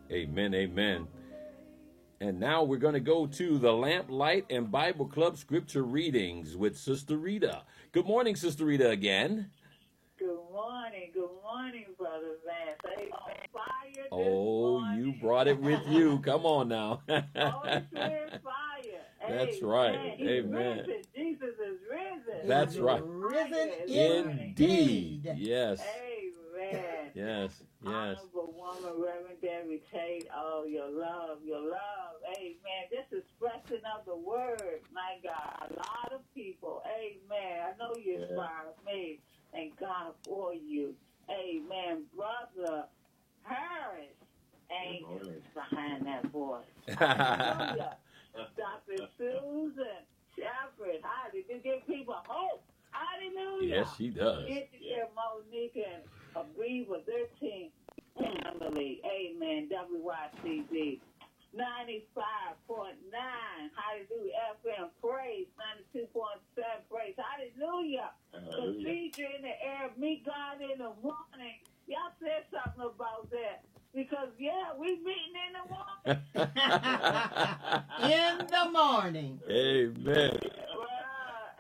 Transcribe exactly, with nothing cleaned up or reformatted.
Amen, amen. And now we're going to go to the Lamplight and Bible Club scripture readings with Sister Rita. Good morning, Sister Rita, again. Good morning, good morning, Brother Vance. Hey, on fire this Oh, morning. you brought it with you. Come on now. Holy Spirit fire. That's Amen. right. He's Amen. risen. Jesus is risen. That's He's right. risen Indeed. Yes. Amen. Yes. Yes. Honorable woman, Reverend Debbie Tate. Oh, your love, your love. Amen. This expression of the word, my God. A lot of people. Amen. I know you inspire me. And God for you. Amen. Brother Harris, angels behind that voice. Hallelujah. Doctor Susan Shepherd. How did you give people hope? Hallelujah. Yes, she does. Get to hear Monique and agree with their team. Family. Amen. W Y C D. ninety-five point nine. Hallelujah. F M. Praise. ninety-two point seven. Praise. Hallelujah. Procedure in the air. Meet God in the morning. Y'all said something about that. Because, yeah, we meeting in the morning. In the morning. Amen.